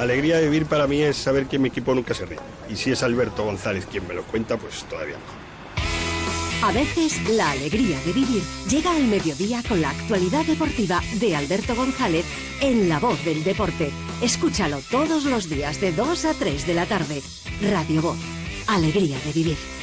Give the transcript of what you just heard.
Alegría de vivir para mí es saber que mi equipo nunca se rinde. Y si es Alberto González quien me lo cuenta, pues todavía mejor. A veces la alegría de vivir llega al mediodía con la actualidad deportiva de Alberto González en La Voz del Deporte. Escúchalo todos los días de 2 a 3 de la tarde. Radio Voz. Alegría de vivir.